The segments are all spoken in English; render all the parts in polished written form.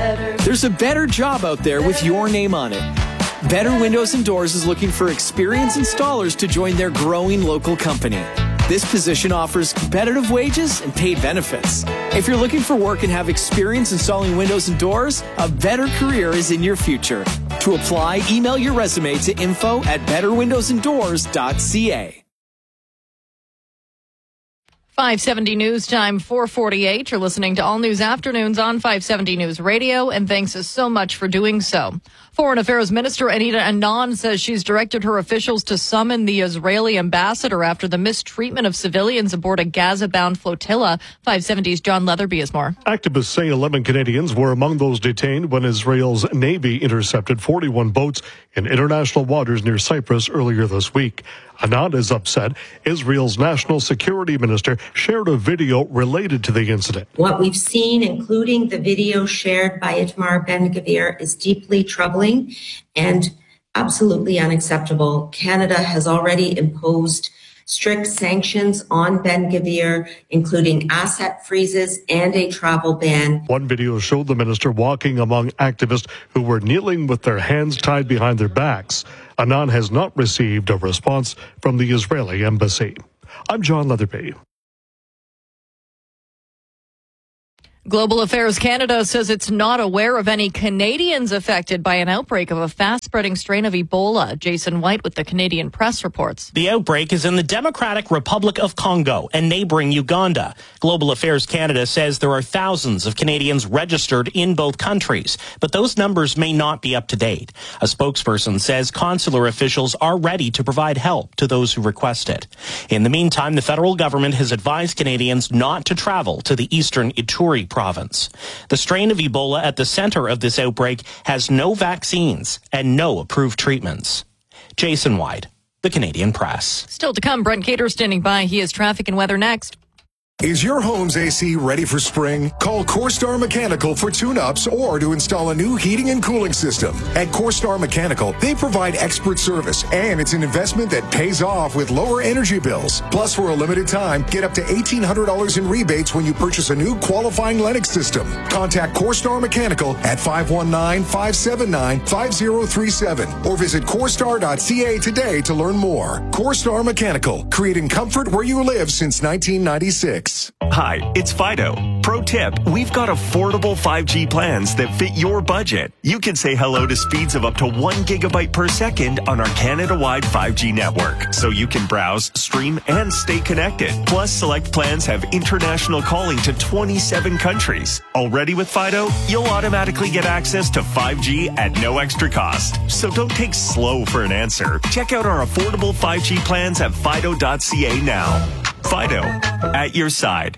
There's a better job out there with your name on it. Better Windows and Doors is looking for experienced installers to join their growing local company. This position offers competitive wages and paid benefits. If you're looking for work and have experience installing windows and doors, a better career is in your future. To apply, email your resume to info@betterwindowsanddoors.ca. 570 News Time, 4:48. You're listening to All News Afternoons on 570 News Radio, and thanks so much for doing so. Foreign Affairs Minister Anita Anand says she's directed her officials to summon the Israeli ambassador after the mistreatment of civilians aboard a Gaza-bound flotilla. 570's John Leatherby has more. Activists say 11 Canadians were among those detained when Israel's Navy intercepted 41 boats in international waters near Cyprus earlier this week. Anand is upset. Israel's national security minister shared a video related to the incident. What we've seen, including the video shared by Itamar Ben-Gvir, is deeply troubling and absolutely unacceptable. Canada has already imposed strict sanctions on Ben-Gvir, including asset freezes and a travel ban. One video showed the minister walking among activists who were kneeling with their hands tied behind their backs. Anand has not received a response from the Israeli embassy. I'm John Leatherby. Global Affairs Canada says it's not aware of any Canadians affected by an outbreak of a fast-spreading strain of Ebola. Jason White with the Canadian Press reports. The outbreak is in the Democratic Republic of Congo and neighboring Uganda. Global Affairs Canada says there are thousands of Canadians registered in both countries, but those numbers may not be up to date. A spokesperson says consular officials are ready to provide help to those who request it. In the meantime, the federal government has advised Canadians not to travel to the eastern Ituri province. The strain of Ebola at the center of this outbreak has no vaccines and no approved treatments. Jason White, the Canadian Press. Still to come, Brent Cater standing by. He has traffic and weather next. Is your home's AC ready for spring? Call CoreStar Mechanical for tune-ups or to install a new heating and cooling system. At CoreStar Mechanical, they provide expert service, and it's an investment that pays off with lower energy bills. Plus, for a limited time, get up to $1,800 in rebates when you purchase a new qualifying Lennox system. Contact CoreStar Mechanical at 519-579-5037 or visit CoreStar.ca today to learn more. CoreStar Mechanical, creating comfort where you live since 1996. Hi, it's Fido. Pro tip, we've got affordable 5G plans that fit your budget. You can say hello to speeds of up to 1 gigabyte per second on our Canada-wide 5G network, so you can browse, stream, and stay connected. Plus, select plans have international calling to 27 countries. Already with Fido, you'll automatically get access to 5G at no extra cost. So don't take slow for an answer. Check out our affordable 5G plans at fido.ca now. Fido, at your side.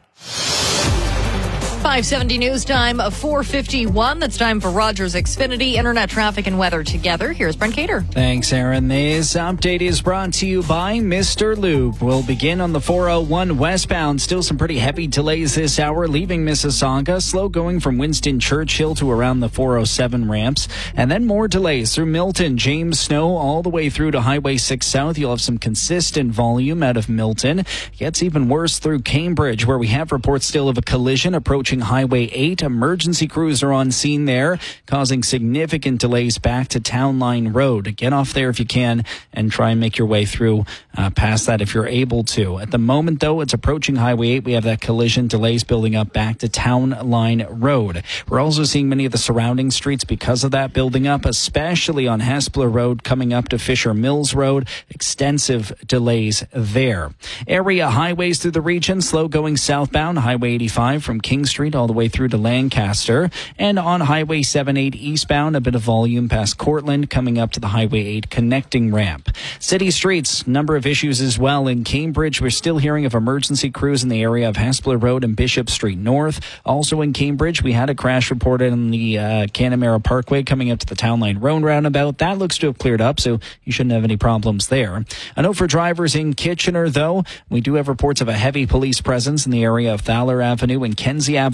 570 News Time, 4:51. That's time for Rogers Xfinity Internet traffic and weather together. Here's Brent Cater. Thanks, Aaron. This update is brought to you by Mr. Lube. We'll begin on the 401 westbound. Still some pretty heavy delays this hour, leaving Mississauga. Slow going from Winston Churchill to around the 407 ramps. And then more delays through Milton, James Snow, all the way through to Highway 6 South. You'll have some consistent volume out of Milton. Gets even worse through Cambridge, where we have reports still of a collision approaching Highway 8. Emergency crews are on scene there, causing significant delays back to Town Line Road. Get off there if you can and try and make your way through past that if you're able to. At the moment, though, it's approaching Highway 8. We have that collision delays building up back to Town Line Road. We're also seeing many of the surrounding streets because of that building up, especially on Hespeler Road coming up to Fisher Mills Road. Extensive delays there. Area highways through the region, slow going southbound, Highway 85 from King Street all the way through to Lancaster. And on Highway 78 eastbound, a bit of volume past Cortland coming up to the Highway 8 connecting ramp. City streets, number of issues as well. In Cambridge, we're still hearing of emergency crews in the area of Hespeler Road and Bishop Street North. Also in Cambridge, we had a crash reported on the Canamera Parkway coming up to the Town Line Road roundabout. That looks to have cleared up, so you shouldn't have any problems there. A note for drivers in Kitchener, though. We do have reports of a heavy police presence in the area of Thaler Avenue and Kenzie Avenue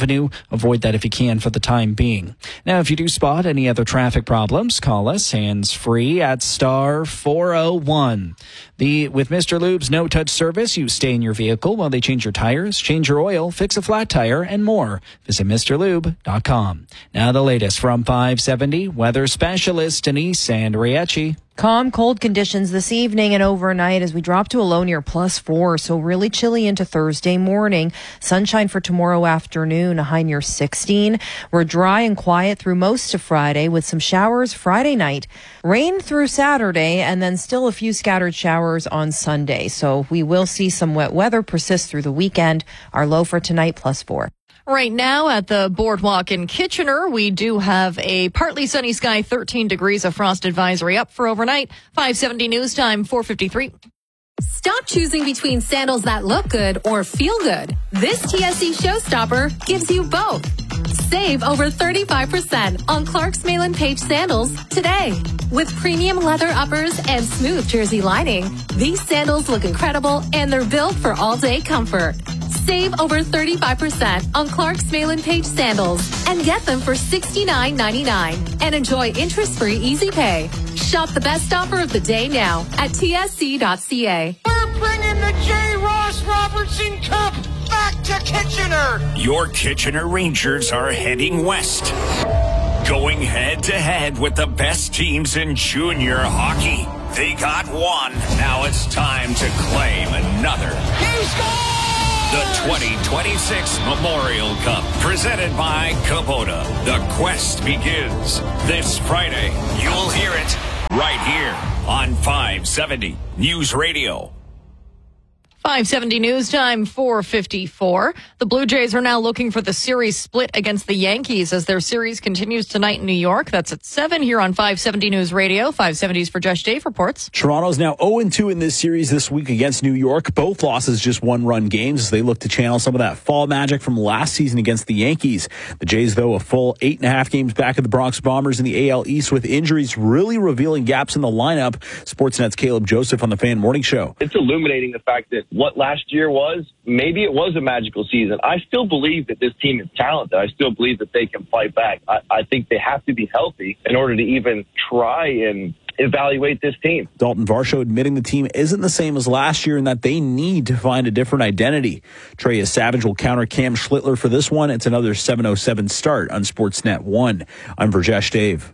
Avenue. Avoid that if you can for the time being. Now, if you do spot any other traffic problems, call us hands-free at star 401. With Mr. Lube's no-touch service, you stay in your vehicle while they change your tires, change your oil, fix a flat tire, and more. Visit MrLube.com. Now the latest from 570 weather specialist Denise Andriachi. Calm, cold conditions this evening and overnight as we drop to a low near +4. So really chilly into Thursday morning. Sunshine for tomorrow afternoon, a high near 16. We're dry and quiet through most of Friday with some showers Friday night. Rain through Saturday and then still a few scattered showers on Sunday. So we will see some wet weather persist through the weekend. Our low for tonight +4. Right now at the Boardwalk in Kitchener, we do have a partly sunny sky, 13 degrees, a frost advisory up for overnight. 570 news time, 4:53. Stop choosing between sandals that look good or feel good. This TSC Showstopper gives you both. Save over 35% on Clark's Malin Page sandals today. With premium leather uppers and smooth jersey lining, these sandals look incredible and they're built for all-day comfort. Save over 35% on Clark's Malin Page sandals and get them for $69.99 and enjoy interest-free easy pay. Shop the best offer of the day now at tsc.ca. We're bringing the J. Ross Robertson Cup back to Kitchener. Your Kitchener Rangers are heading west, going head-to-head with the best teams in junior hockey. They got one. Now it's time to claim another. He's gone! The 2026 Memorial Cup, presented by Kubota. The quest begins this Friday. You'll hear it right here on 570 News Radio. 570 news time, 4:54. The Blue Jays are now looking for the series split against the Yankees as their series continues tonight in New York. That's at 7 here on 570 News Radio. 570's for Josh Dave reports. Toronto's now 0-2 in this series this week against New York. Both losses just one-run games as they look to channel some of that fall magic from last season against the Yankees. The Jays, though, a full 8.5 games back of the Bronx Bombers in the AL East with injuries really revealing gaps in the lineup. Sportsnet's Caleb Joseph on the Fan Morning Show. It's illuminating the fact that what last year was, maybe it was a magical season. I still believe that this team is talented. I still believe that they can fight back. I think they have to be healthy in order to even try and evaluate this team. Dalton Varsho admitting the team isn't the same as last year and that they need to find a different identity. Treya Savage will counter Cam Schlittler for this one. It's another 7:07 start on Sportsnet 1. I'm Virjesh Dave.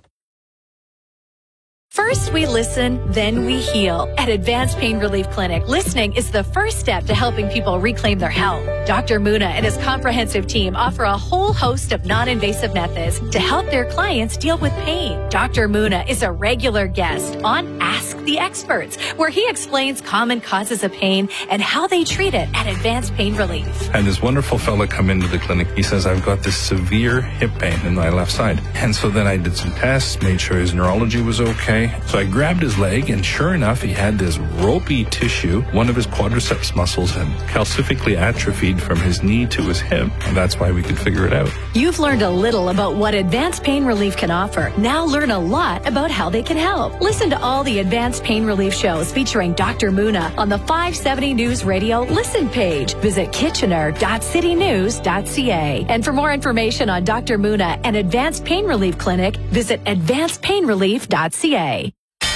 First we listen, then we heal. At Advanced Pain Relief Clinic, listening is the first step to helping people reclaim their health. Dr. Muna and his comprehensive team offer a whole host of non-invasive methods to help their clients deal with pain. Dr. Muna is a regular guest on Ask the Experts, where he explains common causes of pain and how they treat it at Advanced Pain Relief. I had this wonderful fella come into the clinic. He says, I've got this severe hip pain in my left side. And so then I did some tests, made sure his neurology was okay. So I grabbed his leg, and sure enough, he had this ropey tissue. One of his quadriceps muscles had calcifically atrophied from his knee to his hip, and that's why we could figure it out. You've learned a little about what Advanced Pain Relief can offer. Now learn a lot about how they can help. Listen to all the Advanced Pain Relief shows featuring Dr. Muna on the 570 News Radio Listen page. Visit kitchener.citynews.ca. And for more information on Dr. Muna and Advanced Pain Relief Clinic, visit advancedpainrelief.ca.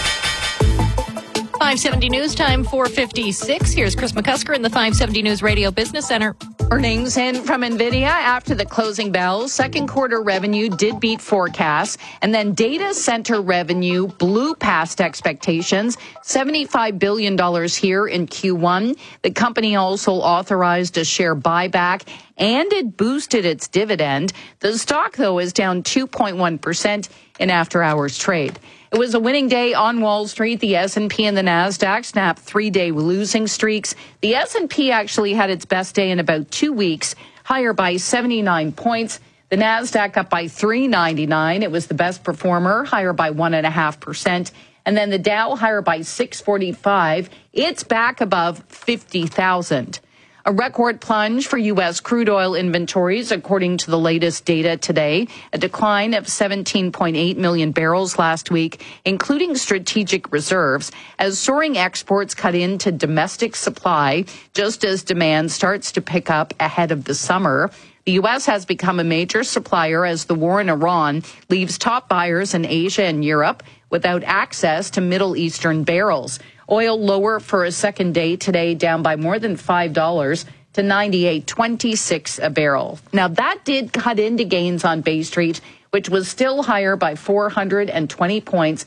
570 news time, 4:56. Here's Chris McCusker in the 570 News Radio Business Center. Earnings in from NVIDIA after the closing bell. Second quarter revenue did beat forecasts. And then data center revenue blew past expectations. $75 billion here in Q1. The company also authorized a share buyback and it boosted its dividend. The stock, though, is down 2.1% in after-hours trade. It was a winning day on Wall Street. The S&P and the NASDAQ snapped three-day losing streaks. The S&P actually had its best day in about 2 weeks, higher by 79 points. The NASDAQ up by 399. It was the best performer, higher by 1.5%. And then the Dow higher by 645. It's back above 50,000. A record plunge for U.S. crude oil inventories, according to the latest data today. A decline of 17.8 million barrels last week, including strategic reserves, as soaring exports cut into domestic supply just as demand starts to pick up ahead of the summer. The U.S. has become a major supplier as the war in Iran leaves top buyers in Asia and Europe without access to Middle Eastern barrels. Oil lower for a second day today, down by more than $5 to $98.26 a barrel. Now, that did cut into gains on Bay Street, which was still higher by 420 points,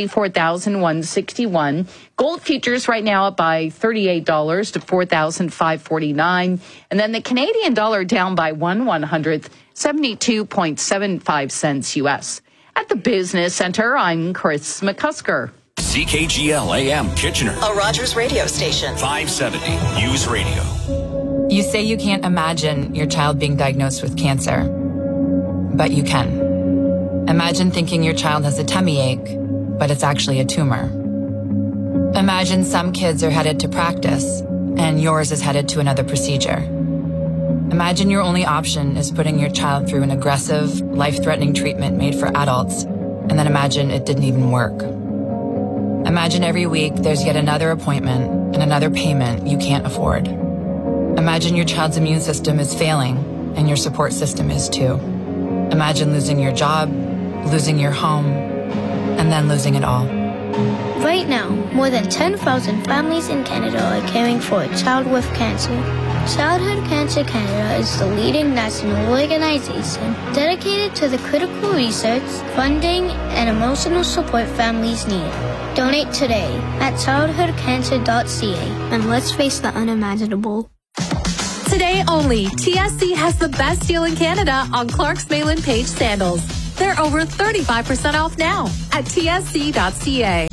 34,161. Gold futures right now up by $38 to 4,549. And then the Canadian dollar down by 1/100th, 72.75 cents U.S. At the Business Center, I'm Chris McCusker. CKGL AM Kitchener. A Rogers radio station. 570 News Radio. You say you can't imagine your child being diagnosed with cancer, but you can. Imagine thinking your child has a tummy ache, but it's actually a tumor. Imagine some kids are headed to practice, and yours is headed to another procedure. Imagine your only option is putting your child through an aggressive, life-threatening treatment made for adults, and then imagine it didn't even work. Imagine every week there's yet another appointment and another payment you can't afford. Imagine your child's immune system is failing, and your support system is too. Imagine losing your job, losing your home, and then losing it all. Right now, more than 10,000 families in Canada are caring for a child with cancer. Childhood Cancer Canada is the leading national organization dedicated to the critical research, funding, and emotional support families need. Donate today at childhoodcancer.ca and let's face the unimaginable. Today only, TSC has the best deal in Canada on Clark's Malin Page sandals. They're over 35% off now at tsc.ca.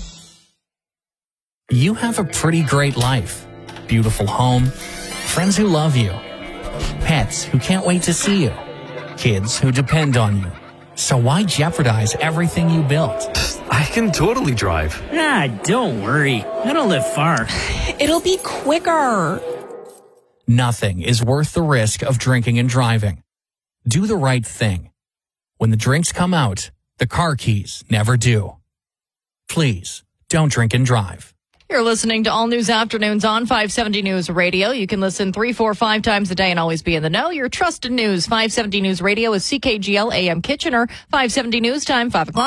You have a pretty great life. Beautiful home, friends who love you, pets who can't wait to see you, kids who depend on you. So why jeopardize everything you built? I can totally drive. Ah, don't worry. I don't live far. It'll be quicker. Nothing is worth the risk of drinking and driving. Do the right thing. When the drinks come out, the car keys never do. Please, don't drink and drive. You're listening to All News Afternoons on 570 News Radio. You can listen 3, 4, 5 times a day and always be in the know. Your trusted news, 570 News Radio is CKGL AM Kitchener. 570 News Time, 5 o'clock.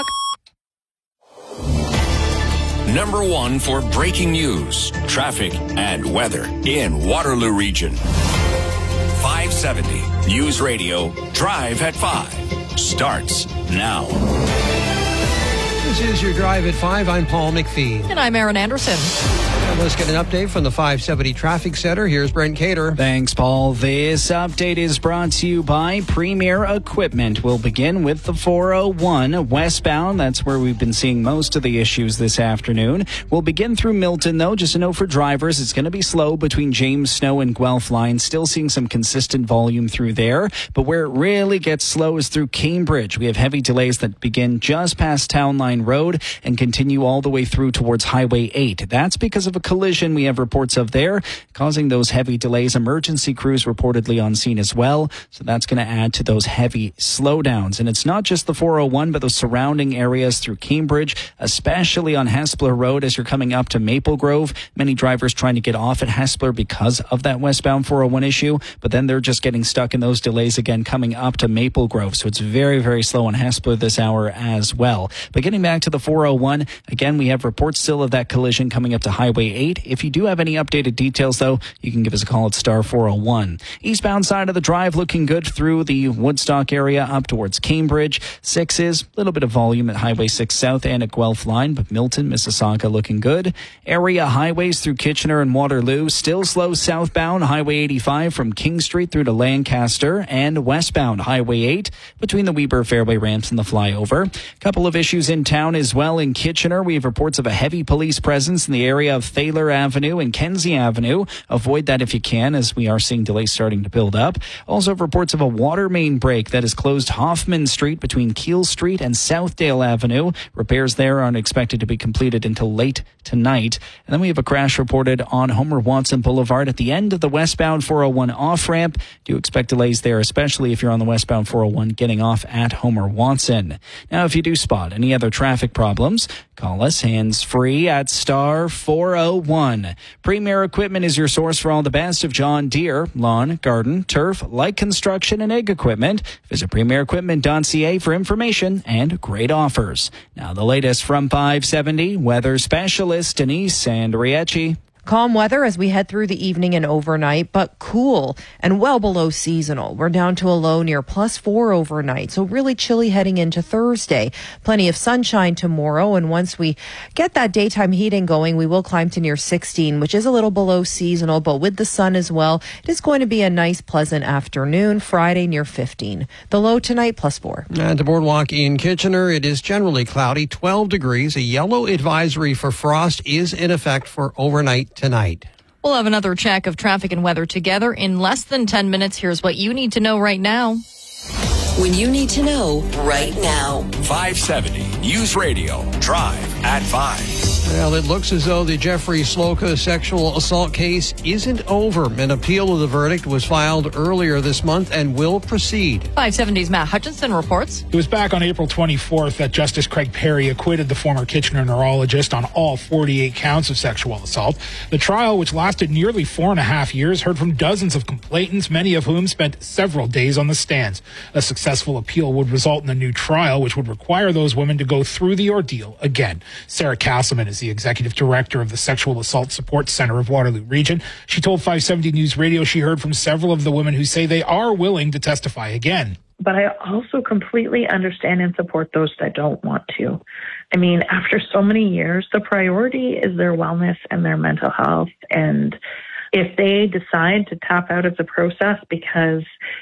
Number 1 for breaking news, traffic, and weather in Waterloo Region. 570 News Radio, Drive at 5, starts now. This is your Drive at 5. I'm Paul McPhee. And I'm Aaron Anderson. And let's get an update from the 570 Traffic Center. Here's Brent Cater. Thanks, Paul. This update is brought to you by Premier Equipment. We'll begin with the 401 westbound. That's where we've been seeing most of the issues this afternoon. We'll begin through Milton, though. Just a note for drivers, it's going to be slow between James Snow and Guelph line. Still seeing some consistent volume through there. But where it really gets slow is through Cambridge. We have heavy delays that begin just past Town Line Road and continue all the way through towards Highway 8. That's because of a collision we have reports of there, causing those heavy delays. Emergency crews reportedly on scene as well. So that's going to add to those heavy slowdowns. And it's not just the 401, but those surrounding areas through Cambridge, especially on Hespeler Road as you're coming up to Maple Grove. Many drivers trying to get off at Hespeler because of that westbound 401 issue, but then they're just getting stuck in those delays again coming up to Maple Grove. So it's very, very slow on Hespeler this hour as well. But getting back to the 401, again, we have reports still of that collision coming up to Highway 8. If you do have any updated details, though, you can give us a call at star 401. Eastbound side of the drive looking good through the Woodstock area up towards Cambridge. 6 is a little bit of volume at Highway 6 South and at Guelph line, but Milton, Mississauga looking good. Area highways through Kitchener and Waterloo. Still slow southbound Highway 85 from King Street through to Lancaster, and westbound Highway 8 between the Weber Fairway ramps and the flyover. Couple of issues in town as well. In Kitchener, we have reports of a heavy police presence in the area of Thaler Avenue and Kenzie Avenue. Avoid that if you can, as we are seeing delays starting to build up. Also have reports of a water main break that has closed Hoffman Street between Keele Street and Southdale Avenue. Repairs there aren't expected to be completed until late tonight. And then we have a crash reported on Homer Watson Boulevard at the end of the westbound 401 off-ramp. Do expect delays there, especially if you're on the westbound 401 getting off at Homer Watson. Now, if you do spot any other traffic problems. Call us hands-free at star 401. Premier Equipment is your source for all the best of John Deere, lawn, garden, turf, light construction, and ag equipment. Visit premierequipment.ca for information and great offers. Now the latest from 570, weather specialist Denise Andriecci. Calm weather as we head through the evening and overnight, but cool and well below seasonal. We're down to a low near +4 overnight, so really chilly heading into Thursday. Plenty of sunshine tomorrow, and once we get that daytime heating going, we will climb to near 16, which is a little below seasonal, but with the sun as well, it is going to be a nice, pleasant afternoon. Friday near 15. The low tonight +4. At the Boardwalk in Kitchener, it is generally cloudy, 12 degrees. A yellow advisory for frost is in effect for overnight tonight. We'll have another check of traffic and weather together in less than 10 minutes. Here's what you need to know right now. When you need to know right now. 570 News Radio. Drive at 5. Well, it looks as though the Jeffrey Slocum sexual assault case isn't over. An appeal of the verdict was filed earlier this month and will proceed. 570's Matt Hutchinson reports. It was back on April 24th that Justice Craig Perry acquitted the former Kitchener neurologist on all 48 counts of sexual assault. The trial, which lasted nearly 4.5 years, heard from dozens of complainants, many of whom spent several days on the stands. A successful appeal would result in a new trial, which would require those women to go through the ordeal again. Sarah Castleman is the executive director of the Sexual Assault Support Center of Waterloo Region. She told 570 News Radio she heard from several of the women who say they are willing to testify again. But I also completely understand and support those that don't want to. I mean, after so many years, the priority is their wellness and their mental health. And if they decide to tap out of the process because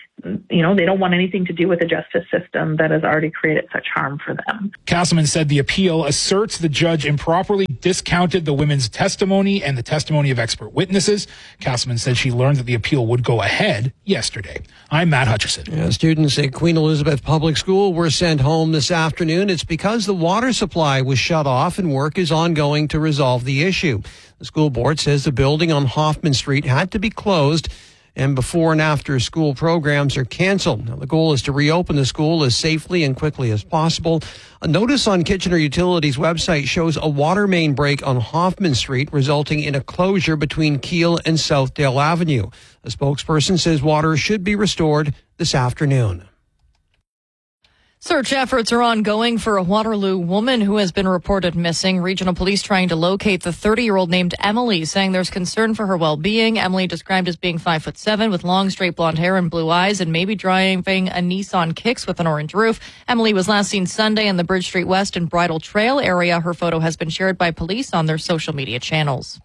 they don't want anything to do with the justice system that has already created such harm for them. Castleman said the appeal asserts the judge improperly discounted the women's testimony and the testimony of expert witnesses. Castleman said she learned that the appeal would go ahead yesterday. I'm Matt Hutchison. Students at Queen Elizabeth Public School were sent home this afternoon. It's because the water supply was shut off and work is ongoing to resolve the issue. The school board says the building on Hoffman Street had to be closed and before and after school programs are canceled. Now, the goal is to reopen the school as safely and quickly as possible. A notice on Kitchener Utilities' website shows a water main break on Hoffman Street, resulting in a closure between Keele and Southdale Avenue. A spokesperson says water should be restored this afternoon. Search efforts are ongoing for a Waterloo woman who has been reported missing. Regional police trying to locate the 30-year-old named Emily, saying there's concern for her well-being. Emily described as being 5'7" with long, straight blonde hair and blue eyes and maybe driving a Nissan Kicks with an orange roof. Emily was last seen Sunday in the Bridge Street West and Bridle Trail area. Her photo has been shared by police on their social media channels.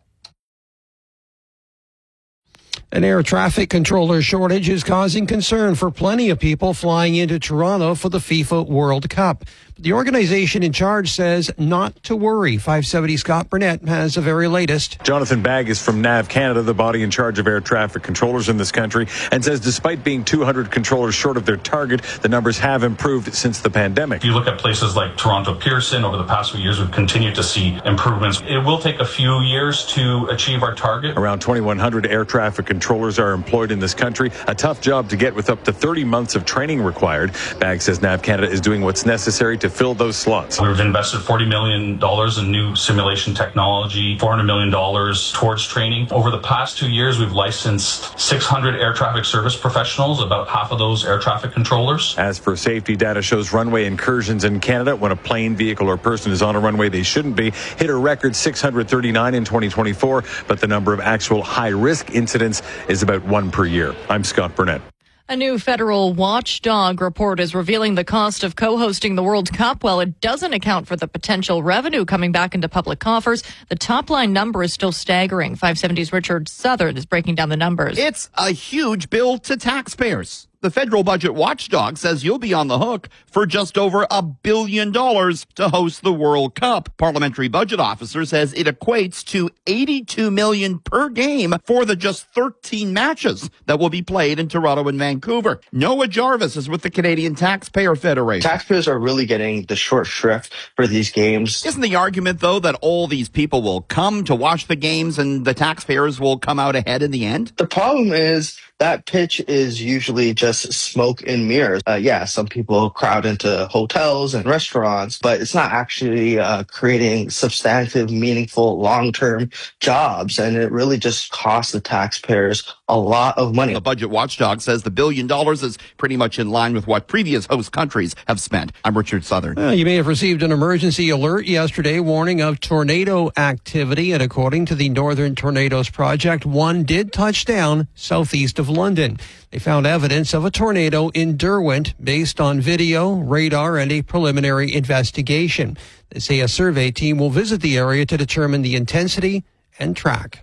An air traffic controller shortage is causing concern for plenty of people flying into Toronto for the FIFA World Cup. The organization in charge says not to worry. 570 Scott Burnett has the very latest. Jonathan Bagg is from NAV Canada, the body in charge of air traffic controllers in this country, and says despite being 200 controllers short of their target, the numbers have improved since the pandemic. If you look at places like Toronto Pearson, over the past few years, we've continued to see improvements. It will take a few years to achieve our target. Around 2,100 air traffic controllers are employed in this country, a tough job to get with up to 30 months of training required. Bagg says NAV Canada is doing what's necessary to fill those slots. We've invested $40 million in new simulation technology, $400 million towards training. Over the past 2 years, we've licensed 600 air traffic service professionals, about half of those air traffic controllers. As for safety, data shows runway incursions in Canada, when a plane, vehicle, or person is on a runway they shouldn't be, hit a record 639 in 2024, but the number of actual high-risk incidents is about 1 per year. I'm Scott Burnett. A new federal watchdog report is revealing the cost of co-hosting the World Cup. While it doesn't account for the potential revenue coming back into public coffers, the top line number is still staggering. 570's Richard Southern is breaking down the numbers. It's a huge bill to taxpayers. The federal budget watchdog says you'll be on the hook for just over $1 billion to host the World Cup. Parliamentary budget officer says it equates to $82 million per game for the just 13 matches that will be played in Toronto and Vancouver. Noah Jarvis is with the Canadian Taxpayer Federation. Taxpayers are really getting the short shrift for these games. Isn't the argument, though, that all these people will come to watch the games and the taxpayers will come out ahead in the end? The problem is That pitch is usually just smoke and mirrors. Some people crowd into hotels and restaurants, but it's not actually creating substantive, meaningful, long-term jobs. And it really just costs the taxpayers a lot of money. The budget watchdog says the $1 billion is pretty much in line with what previous host countries have spent. I'm Richard Southern. You may have received an emergency alert yesterday warning of tornado activity. And according to the Northern Tornadoes Project, one did touch down southeast of London. They found evidence of a tornado in Derwent based on video, radar, and a preliminary investigation. They say a survey team will visit the area to determine the intensity and track.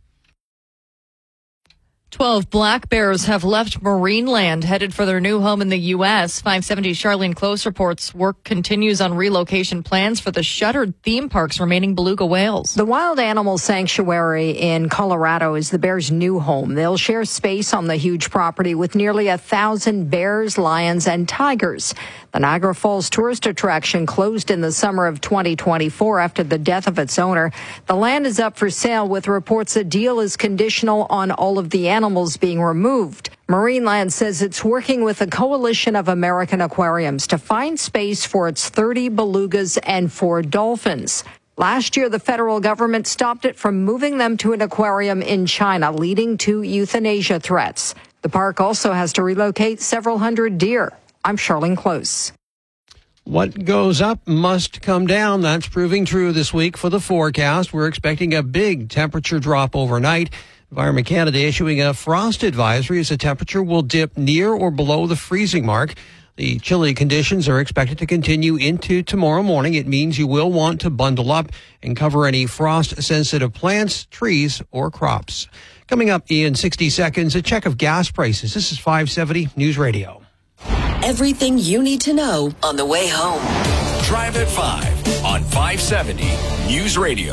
12 black bears have left Marineland, headed for their new home in the U.S. 570 Charlene Close reports work continues on relocation plans for the shuttered theme park's remaining beluga whales. The Wild Animal Sanctuary in Colorado is the bears' new home. They'll share space on the huge property with nearly 1,000 bears, lions, and tigers. The Niagara Falls tourist attraction closed in the summer of 2024 after the death of its owner. The land is up for sale with reports a deal is conditional on all of the animals being removed. Marineland says it's working with a coalition of American aquariums to find space for its 30 belugas and 4 dolphins. Last year, the federal government stopped it from moving them to an aquarium in China, leading to euthanasia threats. The park also has to relocate several hundred deer. I'm Charlene Close. What goes up must come down. That's proving true this week for the forecast. We're expecting a big temperature drop overnight. Environment Canada issuing a frost advisory as the temperature will dip near or below the freezing mark. The chilly conditions are expected to continue into tomorrow morning. It means you will want to bundle up and cover any frost-sensitive plants, trees, or crops. Coming up in 60 seconds, a check of gas prices. This is 570 News Radio. Everything you need to know on the way home. Drive at 5 on 570 News Radio.